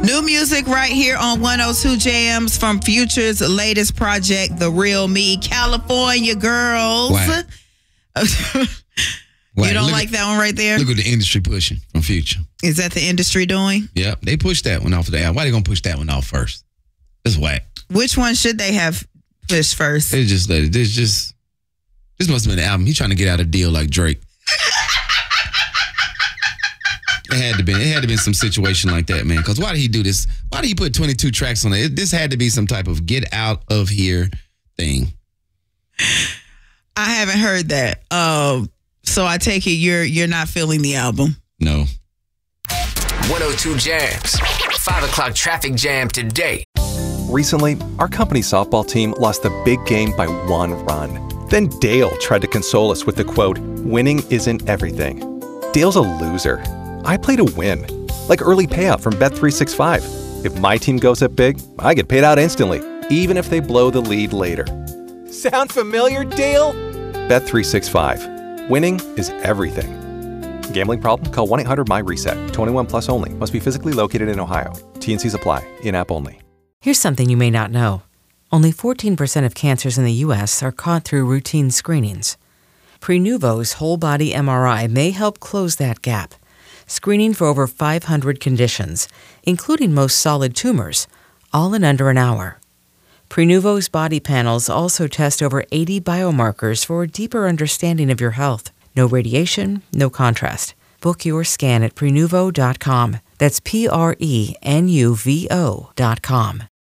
New music right here on 102 Jams from Future's latest project, The Real Me, California Girls. Wow. You don't like that one right there? Look at the industry pushing from Future. Is that the industry doing? Yeah, they pushed that one off of the album. Why they gonna push that one off first? It's whack. Which one should they have pushed first? They just let it. This must have been the album. He's trying to get out a deal like Drake. It had to be some situation like that, man. Because why did he do this? Why did he put 22 tracks on it? This had to be some type of get out of here thing. I haven't heard that. So I take it you're not feeling the album. No. 102 Jams. 5 o'clock traffic jam today. Recently, our company softball team lost the big game by 1 run. Then Dale tried to console us with the quote, "Winning isn't everything." Dale's a loser. I play to win. Like early payout from Bet365. If my team goes up big, I get paid out instantly, even if they blow the lead later. Sound familiar, Dale? Bet365. Winning is everything. Gambling problem? Call 1-800-MY-RESET. 21 plus only. Must be physically located in Ohio. T&Cs apply. In-app only. Here's something you may not know. Only 14% of cancers in the U.S. are caught through routine screenings. Prenuvo's whole-body MRI may help close that gap, screening for over 500 conditions, including most solid tumors, all in under an hour. Prenuvo's body panels also test over 80 biomarkers for a deeper understanding of your health. No radiation, no contrast. Book your scan at Prenuvo.com. That's Prenuvo.com.